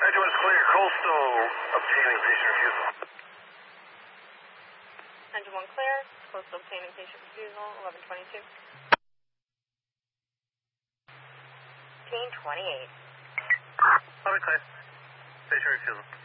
Engine 1's clear. Coastal obtaining patient refusal. Engine 1 clear. Coastal obtaining patient refusal. 1122. Team 28. Public clear. Patient refusal.